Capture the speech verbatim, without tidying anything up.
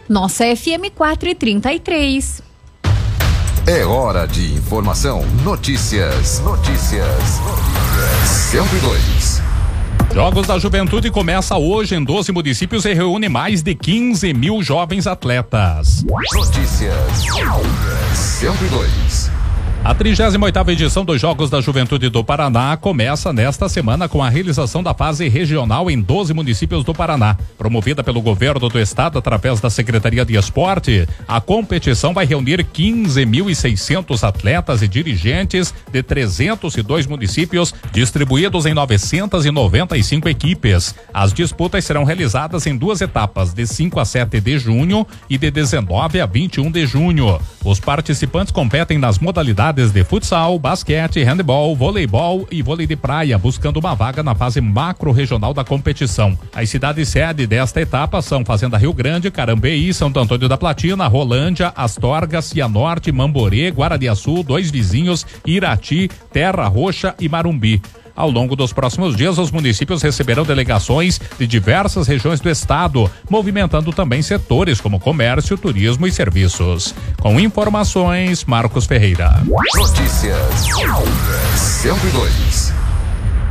Nossa F M quatro e trinta e três. É hora de informação. Notícias. Notícias. Notícias. cento e dois. Jogos da Juventude começa hoje em doze municípios e reúne mais de quinze mil jovens atletas. Notícias. cento e dois. A trigésima oitava edição dos Jogos da Juventude do Paraná começa nesta semana com a realização da fase regional em doze municípios do Paraná. Promovida pelo governo do estado através da Secretaria de Esporte, a competição vai reunir quinze mil e seiscentos atletas e dirigentes de trezentos e dois municípios, distribuídos em novecentas e noventa e cinco equipes. As disputas serão realizadas em duas etapas, de cinco a sete de junho e de dezenove a vinte e um de junho. Os participantes competem nas modalidades de futsal, basquete, handebol, voleibol e vôlei de praia, buscando uma vaga na fase macro-regional da competição. As cidades sede desta etapa são Fazenda Rio Grande, Carambeí, Santo Antônio da Platina, Rolândia, Astorga, Cianorte, Mamborê, Guaradiaçu, Dois Vizinhos, Irati, Terra Roxa e Marumbi. Ao longo dos próximos dias, os municípios receberão delegações de diversas regiões do estado, movimentando também setores como comércio, turismo e serviços. Com informações, Marcos Ferreira. Notícias. cento e dois.